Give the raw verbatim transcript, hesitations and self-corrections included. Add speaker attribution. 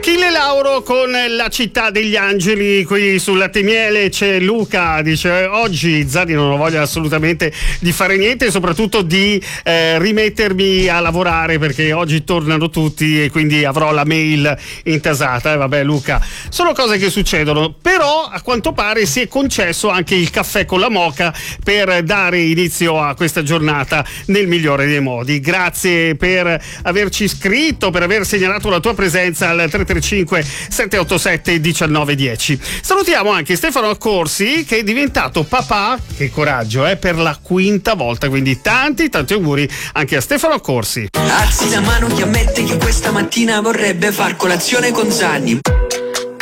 Speaker 1: Achille Lauro con La città degli angeli qui sul Latte Miele. C'è Luca, dice oggi Zadi non ho voglia assolutamente di fare niente, soprattutto di eh, rimettermi a lavorare perché oggi tornano tutti e quindi avrò la mail intasata. E eh, vabbè Luca, sono cose che succedono, però a quanto pare si è concesso anche il caffè con la moka per dare inizio a questa giornata nel migliore dei modi. Grazie per averci scritto, per aver segnalato la tua presenza al tre tre cinque sette otto sette uno nove uno zero. Salutiamo anche Stefano Accorsi che è diventato papà, che coraggio, eh, per la quinta volta, quindi tanti tanti auguri anche a Stefano Accorsi.
Speaker 2: Alzi la mano chi ammette che questa mattina vorrebbe far colazione con Zanni.